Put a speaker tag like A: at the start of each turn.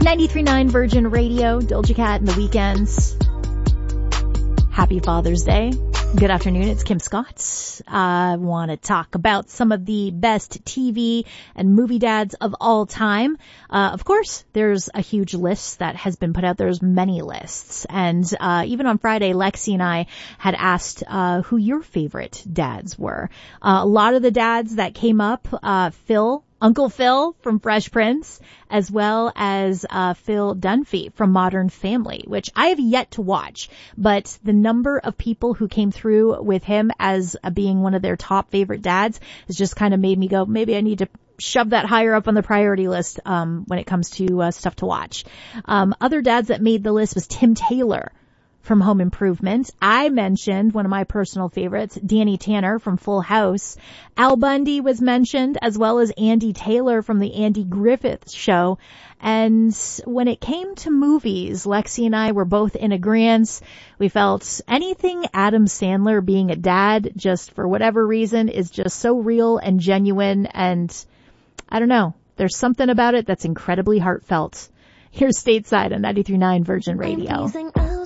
A: 93.9 Virgin Radio, Doja Cat in the weekends. Happy Father's Day. Good afternoon, it's Kim Scott. I want to talk about some of the best TV and movie dads of all time. Of course, there's a huge list that has been put out. There's many lists. And even on Friday, Lexi and I had asked who your favorite dads were. A lot of the dads that came up, Uncle Phil from Fresh Prince, as well as Phil Dunphy from Modern Family, which I have yet to watch. But the number of people who came through with him as being one of their top favorite dads has just kind of made me go, maybe I need to shove that higher up on the priority list when it comes to stuff to watch. Other dads that made the list was Tim Taylor from Home Improvement. I mentioned one of my personal favorites, Danny Tanner from Full House. Al Bundy was mentioned, as well as Andy Taylor from the Andy Griffith Show. And when it came to movies, Lexi and I were both in agreement. We felt anything Adam Sandler being a dad, just for whatever reason, is just so real and genuine. And I don't know, there's something about it that's incredibly heartfelt. Here's Stateside on 93.9 Virgin Radio.